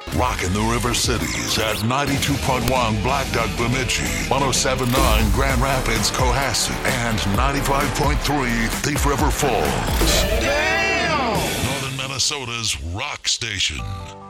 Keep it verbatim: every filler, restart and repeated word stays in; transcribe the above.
Rockin' the River Cities at ninety-two point one Black Duck Bemidji, one oh seven point nine Grand Rapids Cohasset, and ninety-five point three Thief River Falls. Damn! Northern Minnesota's rock station.